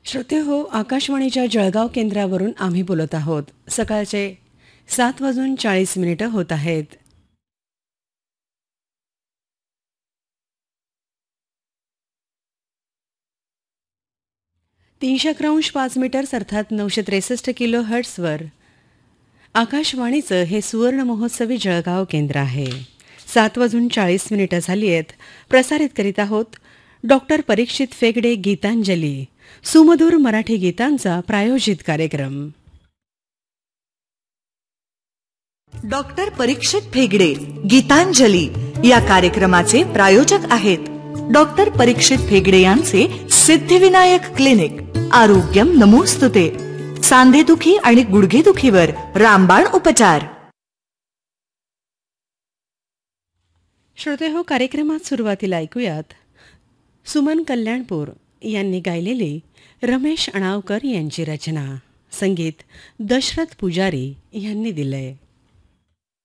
श्रोते हो, आकाशवाणीच्या जळगाव केंद्रावरून आम्ही बोलत आहोत. सकाळचे 7:40 होत आहेत. ...311.5 अर्थात 963 किलो हर्ट्सवर आकाशवाणीचं हे सुवर्ण महोत्सवी जळगाव केंद्र आहे. 7:40 झाली आहेत. प्रसारित करीत आहोत डॉक्टर परीक्षित फेगडे गीतांजली, सुमधुर मराठी गीतांचा प्रायोजित कार्यक्रम. डॉक्टर परीक्षित फेगडे गीतांजली या कार्यक्रमाचे प्रायोजक आहेत डॉक्टर परीक्षित फेगडे यांचे सिद्धिविनायक क्लिनिक. आरोग्यम नमोस्तुते. सांधेदुखी आणि गुडघेदुखीवर रामबाण उपचार. श्रोते हो, कार्यक्रमात सुरुवातीला ऐकूयात सुमन कल्याणपूर यांनी गायलेली रमेश अणावकर यांची रचना. संगीत दशरथ पुजारी यांनी दिलंय.